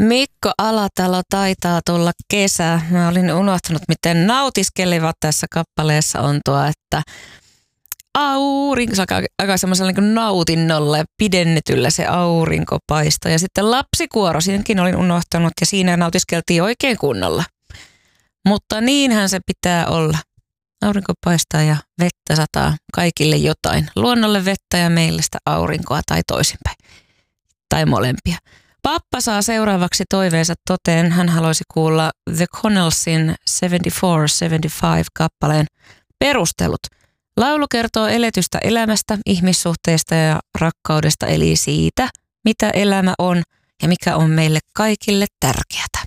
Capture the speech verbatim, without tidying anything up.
Mikko Alatalo, taitaa tulla kesä. Mä olin unohtanut, miten nautiskelevat tässä kappaleessa on tuo, että aurinko, se alkaa aika semmoisella niin kuin nautinnolla ja pidennetyllä se aurinko paistaa. Ja sitten lapsikuoro, siinäkin olin unohtanut ja siinä nautiskeltiin oikein kunnolla. Mutta niinhän se pitää olla. Aurinko paistaa ja vettä sataa kaikille jotain. Luonnolle vettä ja meille sitä aurinkoa tai toisinpäin. Tai molempia. Pappa saa seuraavaksi toiveensa toteen. Hän haluaisi kuulla The Connellsin seitsemänkymmentäneljä seitsemänkymmentäviisi kappaleen perustelut. Laulu kertoo eletystä elämästä, ihmissuhteista ja rakkaudesta, eli siitä, mitä elämä on ja mikä on meille kaikille tärkeää.